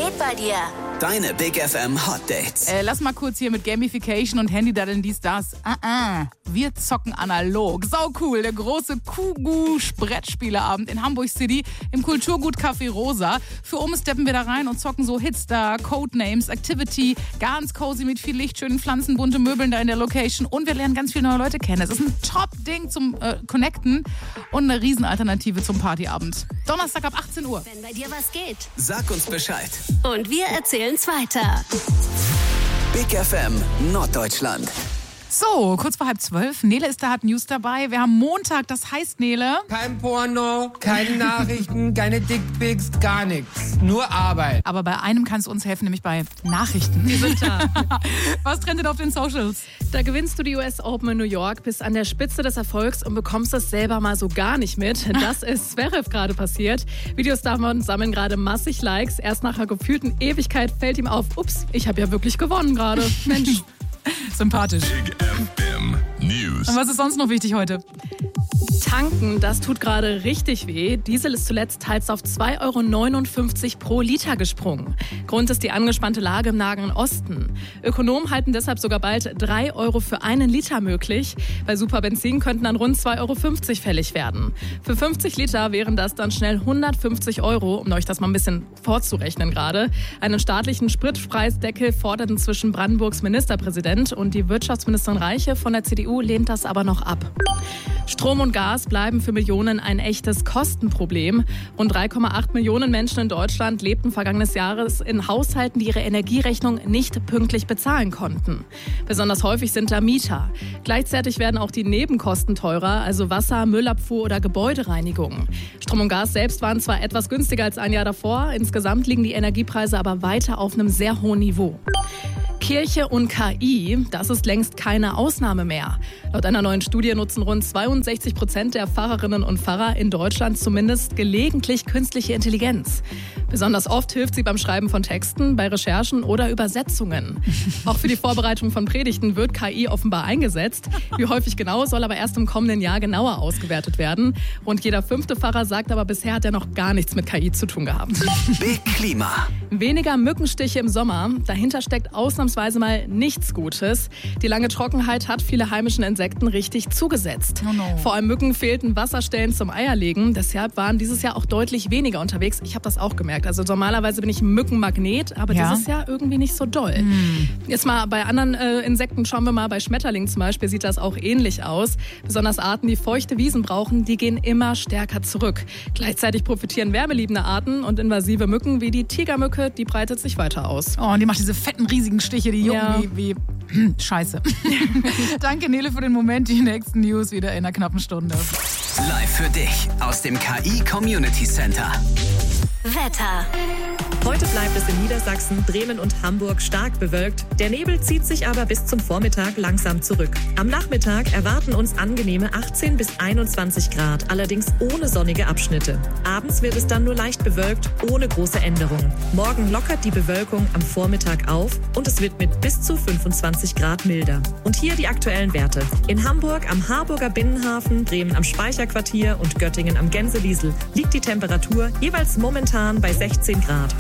geht bei dir? Deine Big FM Hot Dates. Lass mal kurz hier mit Gamification und Handy-Daddeln dies, das. Wir zocken analog. Sau cool. Der große Kugu-Brettspieleabend in Hamburg City im Kulturgut Café Rosa. Für steppen wir da rein und zocken so Hitstar, Codenames, Activity, ganz cozy mit viel Licht, schönen Pflanzen, bunte Möbeln da in der Location. Und wir lernen ganz viele neue Leute kennen. Es ist ein Top-Ding zum Connecten und eine Riesenalternative zum Partyabend. Donnerstag ab 18 Uhr. Wenn bei dir was geht. Sag uns Bescheid. Und wir erzählen's weiter. Big FM Norddeutschland. So, kurz vor 11:30. Nele ist da, hat News dabei. Wir haben Montag, das heißt, Nele... Kein Porno, keine Nachrichten, keine Dickpics, gar nichts. Nur Arbeit. Aber bei einem kannst du uns helfen, nämlich bei Nachrichten. Wir sind da. Was trendet auf den Socials? Da gewinnst du die US Open in New York, bist an der Spitze des Erfolgs und bekommst es selber mal so gar nicht mit. Das ist Zverev gerade passiert. Videos davon sammeln gerade massig Likes. Erst nach einer gefühlten Ewigkeit fällt ihm auf, ups, ich habe ja wirklich gewonnen gerade. Mensch. Sympathisch. Big FM News. Und was ist sonst noch wichtig heute? Tanken, das tut gerade richtig weh. Diesel ist zuletzt teils auf 2,59 € pro Liter gesprungen. Grund ist die angespannte Lage im Nahen Osten. Ökonomen halten deshalb sogar bald 3 € für einen Liter möglich. Bei Superbenzin könnten dann rund 2,50 € fällig werden. Für 50 Liter wären das dann schnell 150 €, um euch das mal ein bisschen vorzurechnen gerade. Einen staatlichen Spritpreisdeckel fordert inzwischen Brandenburgs Ministerpräsident und die Wirtschaftsministerin Reiche von der CDU lehnt das aber noch ab. Strom und Gas bleiben für Millionen ein echtes Kostenproblem. Rund 3,8 Millionen Menschen in Deutschland lebten vergangenes Jahres in Haushalten, die ihre Energierechnung nicht pünktlich bezahlen konnten. Besonders häufig sind da Mieter. Gleichzeitig werden auch die Nebenkosten teurer, also Wasser, Müllabfuhr oder Gebäudereinigung. Strom und Gas selbst waren zwar etwas günstiger als ein Jahr davor, insgesamt liegen die Energiepreise aber weiter auf einem sehr hohen Niveau. Kirche und KI, das ist längst keine Ausnahme mehr. Laut einer neuen Studie nutzen rund 62% der Pfarrerinnen und Pfarrer in Deutschland zumindest gelegentlich künstliche Intelligenz. Besonders oft hilft sie beim Schreiben von Texten, bei Recherchen oder Übersetzungen. Auch für die Vorbereitung von Predigten wird KI offenbar eingesetzt. Wie häufig genau, soll aber erst im kommenden Jahr genauer ausgewertet werden. Rund jeder 5. Pfarrer sagt aber, bisher hat er noch gar nichts mit KI zu tun gehabt. Big Klima. Weniger Mückenstiche im Sommer. Dahinter steckt ausnahmsweise mal nichts Gutes. Die lange Trockenheit hat viele heimischen Insekten richtig zugesetzt. Oh no. Vor allem Mücken fehlten Wasserstellen zum Eierlegen. Deshalb waren dieses Jahr auch deutlich weniger unterwegs. Ich habe das auch gemerkt. Also normalerweise bin ich ein Mückenmagnet, aber dieses Jahr irgendwie nicht so doll. Jetzt mal bei anderen Insekten schauen wir mal. Bei Schmetterlingen zum Beispiel sieht das auch ähnlich aus. Besonders Arten, die feuchte Wiesen brauchen, die gehen immer stärker zurück. Gleichzeitig profitieren wärmeliebende Arten und invasive Mücken wie die Tigermücke, die breitet sich weiter aus. Oh, und die macht diese fetten, riesigen Stiche, die jucken wie Scheiße. Danke, Nele, für den Moment. Die nächsten News wieder in einer knappen Stunde. Live für dich aus dem KI Community Center. Wetter. Heute bleibt es in Niedersachsen, Bremen und Hamburg stark bewölkt. Der Nebel zieht sich aber bis zum Vormittag langsam zurück. Am Nachmittag erwarten uns angenehme 18 bis 21 Grad, allerdings ohne sonnige Abschnitte. Abends wird es dann nur leicht bewölkt, ohne große Änderungen. Morgen lockert die Bewölkung am Vormittag auf und es wird mit bis zu 25 Grad milder. Und hier die aktuellen Werte. In Hamburg am Harburger Binnenhafen, Bremen am Speicherquartier und Göttingen am Gänsewiesel liegt die Temperatur jeweils momentan bei 16 Grad.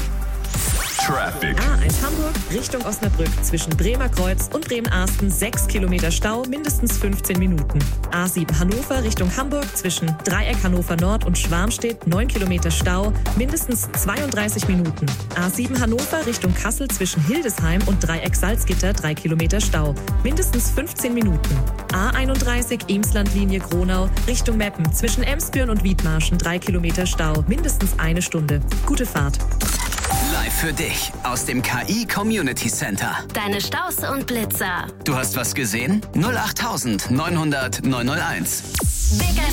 Traffic. A1 Hamburg Richtung Osnabrück zwischen Bremer Kreuz und Bremen-Arsten 6 Kilometer Stau, mindestens 15 Minuten. A7 Hannover Richtung Hamburg zwischen Dreieck Hannover Nord und Schwarmstedt 9 Kilometer Stau, mindestens 32 Minuten. A7 Hannover Richtung Kassel zwischen Hildesheim und Dreieck Salzgitter 3 Kilometer Stau, mindestens 15 Minuten. A31 Emslandlinie Gronau Richtung Meppen zwischen Emsbüren und Wiedmarschen 3 Kilometer Stau, mindestens eine Stunde. Gute Fahrt. Live für dich aus dem KI Community Center. Deine Staus und Blitzer. Du hast was gesehen? 08900 901. Big